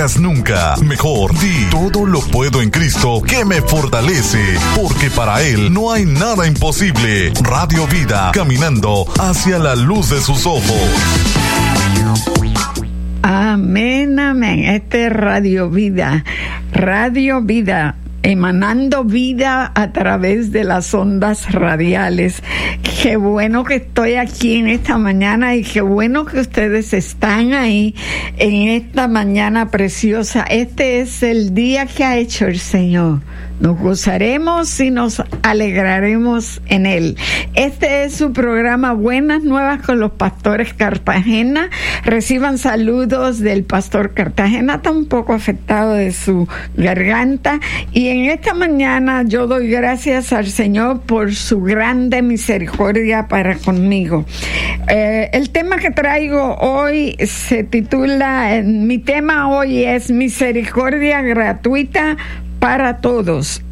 Nunca. Mejor di, todo lo puedo en Cristo que me fortalece, porque para Él no hay nada imposible. Radio Vida, caminando hacia la luz de sus ojos. Amén, amén. Este es Radio Vida, emanando vida a través de las ondas radiales. Qué bueno que estoy aquí en esta mañana y qué bueno que ustedes están ahí en esta mañana preciosa. Este es el día que ha hecho el Señor. Nos gozaremos y nos alegraremos en él. Este es su programa Buenas Nuevas con los Pastores Cartagena. Reciban saludos del Pastor Cartagena, está un poco afectado de su garganta. Y en esta mañana yo doy gracias al Señor por su grande misericordia para conmigo. El tema que traigo hoy se titula, mi tema hoy es misericordia gratuita para todos.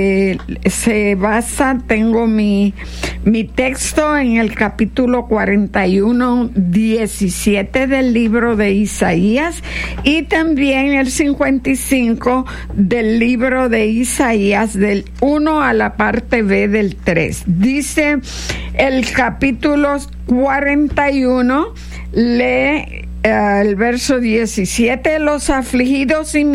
Se basa, tengo mi texto en el capítulo 41, 17 del libro de Isaías y también el 55 del libro de Isaías, del 1 a la parte B del 3. Dice el capítulo 41, lee el verso 17, los afligidos y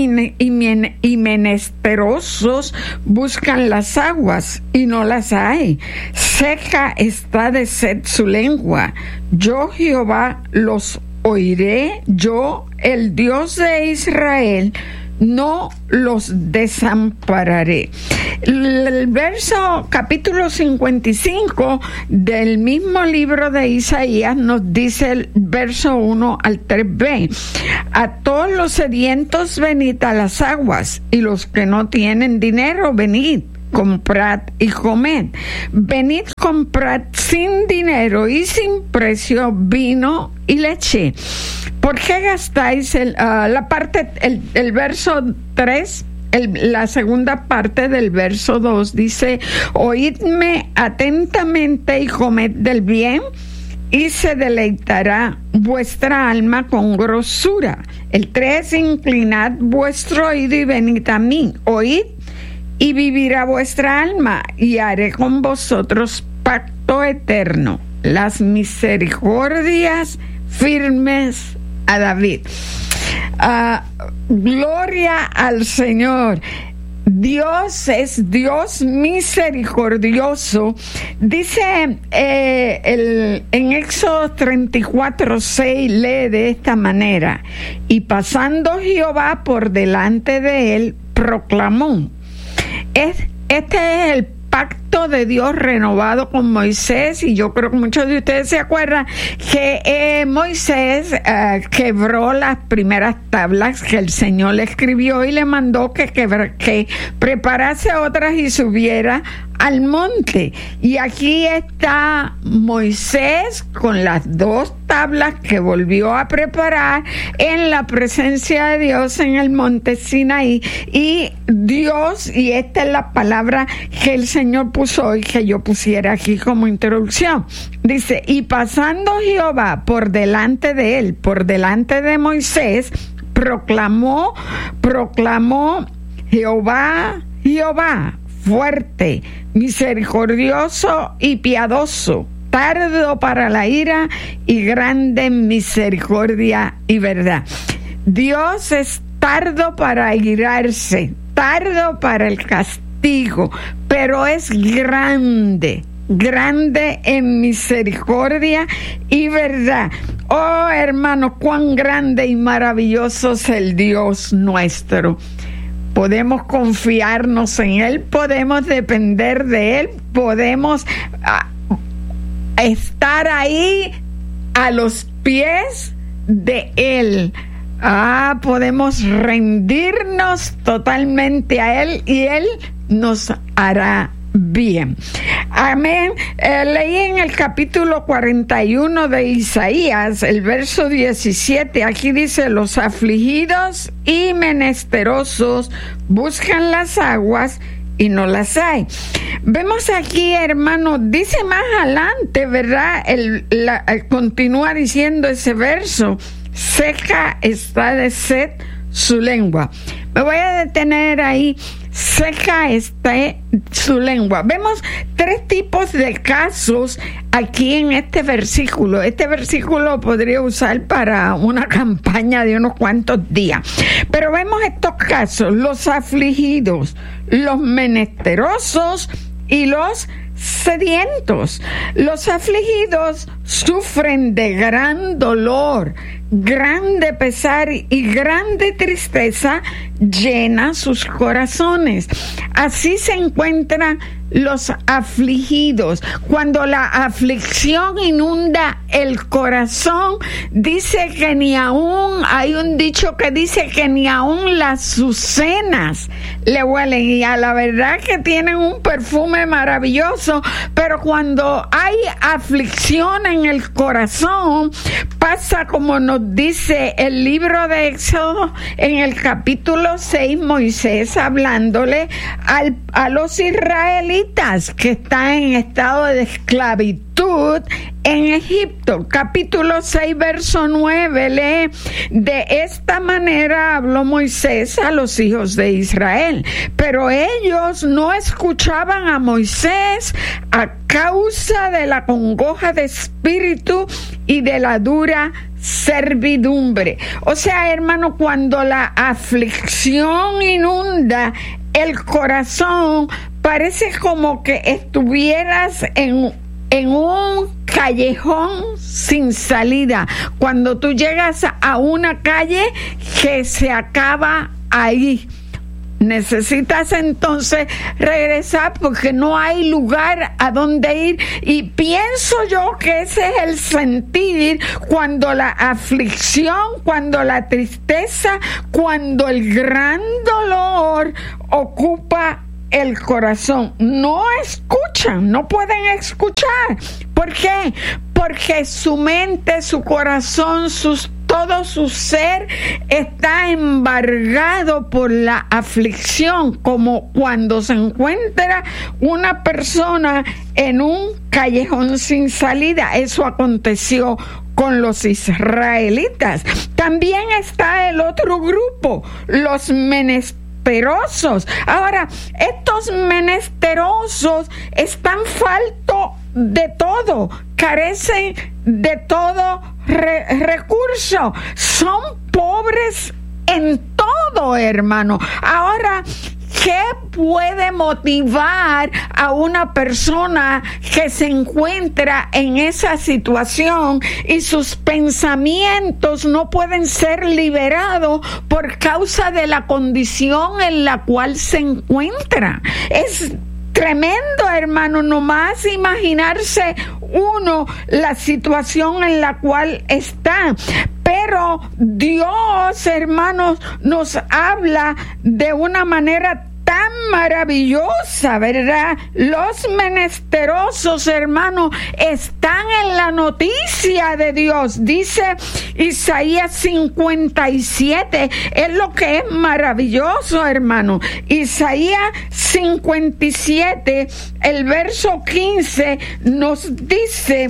menesterosos buscan las aguas y no las hay. Seca está de sed su lengua. Yo, Jehová, los oiré. Yo, el Dios de Israel, no los desampararé. El verso capítulo 55 del mismo libro de Isaías nos dice el verso 1 al 3b: a todos los sedientos venid a las aguas, y los que no tienen dinero venid, comprad y comed. Venid, comprad sin dinero y sin precio vino y leche. ¿Por qué gastáis el verso 3? La segunda parte del verso 2 dice: oídme atentamente y comed del bien, y se deleitará vuestra alma con grosura. El 3: inclinad vuestro oído y venid a mí. Oíd y vivirá vuestra alma, y haré con vosotros pacto eterno. Las misericordias firmes a David. Gloria al Señor. Dios es Dios misericordioso. Dice en Éxodo 34:6, lee de esta manera: y pasando Jehová por delante de él, proclamó. Este es el pacto de Dios renovado con Moisés, y yo creo que muchos de ustedes se acuerdan que Moisés quebró las primeras tablas que el Señor le escribió y le mandó que preparase otras y subiera al monte. Y aquí está Moisés con las 2 tablas que volvió a preparar en la presencia de Dios en el monte Sinaí. Y Dios, y esta es la palabra que el Señor puso hoy, que yo pusiera aquí como introducción, dice: y pasando Jehová por delante de él, por delante de Moisés, proclamó Jehová, fuerte, misericordioso y piadoso, tardo para la ira y grande en misericordia y verdad. Dios es tardo para airarse, tardo para el castigo, pero es grande en misericordia y verdad. Oh, hermanos, cuán grande y maravilloso es el Dios nuestro. Podemos confiarnos en Él, podemos depender de Él, podemos estar ahí a los pies de Él. Podemos rendirnos totalmente a Él y Él nos hará bien. Amén. Leí en el capítulo 41 de Isaías, el verso 17, aquí dice: los afligidos y menesterosos buscan las aguas y no las hay. Vemos aquí, hermano, dice más adelante, ¿verdad? Continúa diciendo ese verso: seca está de sed su lengua. Me voy a detener ahí. Seca está su lengua. Vemos 3 tipos de casos aquí en este versículo. Este versículo podría usar para una campaña de unos cuantos días. Pero vemos estos casos: los afligidos, los menesterosos y los sedientos. Los afligidos sufren de gran dolor, grande pesar y grande tristeza llena sus corazones. Así se encuentran los afligidos. Cuando la aflicción inunda el corazón, dice que ni aún, hay un dicho que dice que ni aún las azucenas le huelen, y a la verdad que tienen un perfume maravilloso, pero cuando hay aflicción en el corazón, pasa como nos dice el libro de Éxodo en el capítulo 6, Moisés hablándole a los israelitas que están en estado de esclavitud en Egipto. Capítulo 6, verso 9, lee: de esta manera habló Moisés a los hijos de Israel, pero ellos no escuchaban a Moisés a causa de la congoja de espíritu y de la dura servidumbre. O sea, hermano, cuando la aflicción inunda el corazón, parece como que estuvieras en un callejón sin salida. Cuando tú llegas a una calle que se acaba ahí, necesitas entonces regresar porque no hay lugar a donde ir. Y pienso yo que ese es el sentir cuando la aflicción, cuando la tristeza, cuando el gran dolor ocupa el corazón. No escuchan, no pueden escuchar. ¿Por qué? Porque su mente, su corazón, todo su ser está embargado por la aflicción, como cuando se encuentra una persona en un callejón sin salida. Eso aconteció con los israelitas. También está el otro grupo, los menesterosos. Ahora, estos menesterosos están faltos de todo, carecen de todo recurso, son pobres en todo, hermano. Ahora, ¿qué puede motivar a una persona que se encuentra en esa situación y sus pensamientos no pueden ser liberados por causa de la condición en la cual se encuentra? Es tremendo, hermano, nomás imaginarse uno la situación en la cual está. Pero Dios, hermanos, nos habla de una manera tan maravillosa, ¿verdad? Los menesterosos, hermano, están en la noticia de Dios. Dice Isaías 57, es lo que es maravilloso, hermano. Isaías 57, el verso 15, nos dice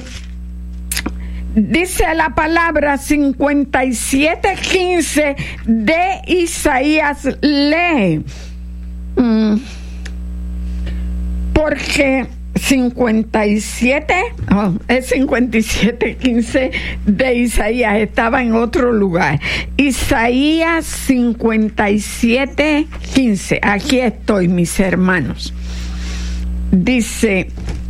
la palabra 57:15 de Isaías, lee. Porque 57:15 de Isaías, estaba en otro lugar. Isaías 57:15, aquí estoy, mis hermanos. Dice: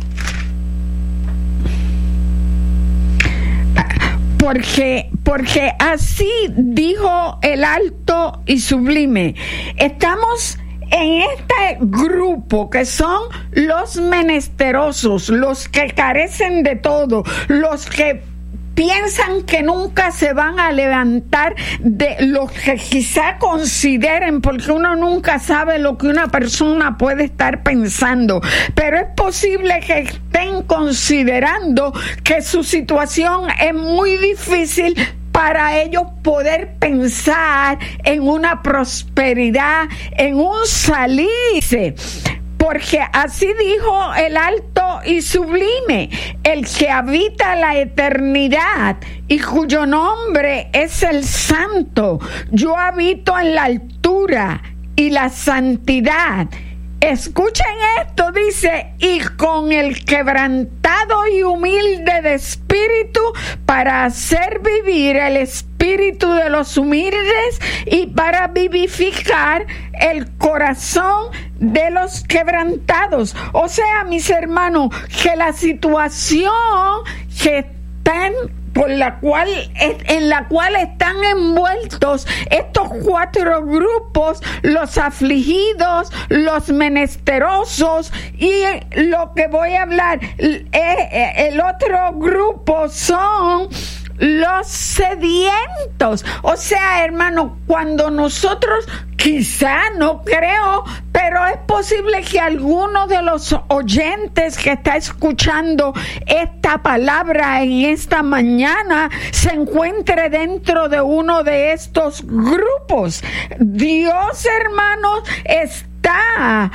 porque así dijo el alto y sublime. Estamos en este grupo que son los menesterosos, los que carecen de todo, los que piensan que nunca se van a levantar de lo que quizá consideren, porque uno nunca sabe lo que una persona puede estar pensando, pero es posible que estén considerando que su situación es muy difícil para ellos poder pensar en una prosperidad, en un salirse. porque así dijo el alto y sublime, el que habita la eternidad y cuyo nombre es el Santo. Yo habito en la altura y la santidad. Escuchen esto, dice, y con el quebrantado y humilde de espíritu, para hacer vivir el espíritu de los humildes y para vivificar el corazón de los quebrantados. O sea, mis hermanos, que la situación que están en la cual están envueltos estos 4 grupos, los afligidos, los menesterosos, y lo que voy a hablar, el otro grupo son los sedientos. O sea, hermano, cuando nosotros, quizá, no creo, pero es posible que alguno de los oyentes que está escuchando esta palabra en esta mañana se encuentre dentro de uno de estos grupos. Dios, hermanos, está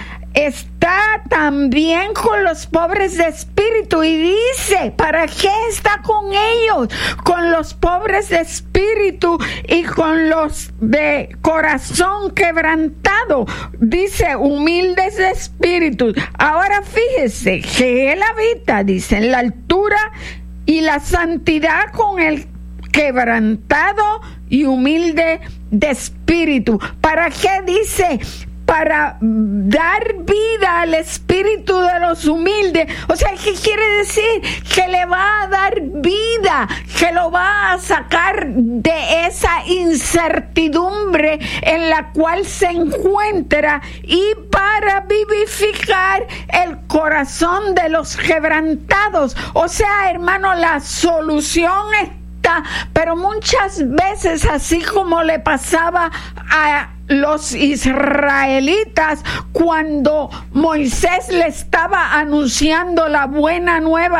también con los pobres de espíritu, y dice, ¿para qué está con ellos? Con los pobres de espíritu y con los de corazón quebrantado. Dice, humildes de espíritu. Ahora fíjese que Él habita, dice, en la altura y la santidad con el quebrantado y humilde de espíritu. ¿Para qué dice? Para dar vida al espíritu de los humildes. O sea, ¿qué quiere decir? Que le va a dar vida, que lo va a sacar de esa incertidumbre en la cual se encuentra, y para vivificar el corazón de los quebrantados. O sea, hermano, la solución está, pero muchas veces, así como le pasaba a los israelitas cuando Moisés le estaba anunciando la buena nueva